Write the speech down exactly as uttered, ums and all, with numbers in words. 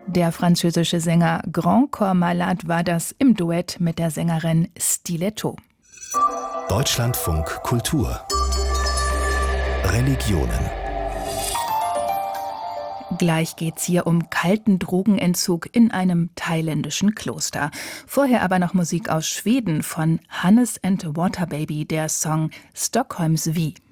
Der französische Sänger Grand Corps Malade war das im Duett mit der Sängerin Stiletto. Deutschlandfunk Kultur Religionen. Gleich geht's hier um kalten Drogenentzug in einem thailändischen Kloster. Vorher aber noch Musik aus Schweden von Hannes and Waterbaby, der Song Stockholms Vi.